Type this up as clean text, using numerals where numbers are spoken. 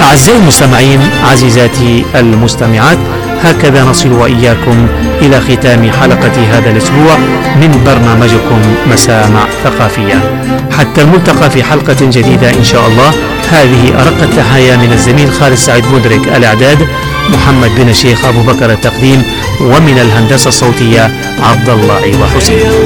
أعزائي المستمعين، عزيزاتي المستمعات، هكذا نصل وإياكم إلى ختام حلقة هذا الأسبوع من برنامجكم مسامع ثقافية. حتى الملتقى في حلقة جديدة إن شاء الله. هذه أرق التحايا من الزميل خالد سعيد مدرك الإعداد، محمد بن الشيخ أبو بكر التقديم، ومن الهندسة الصوتية عبد الله وحسين.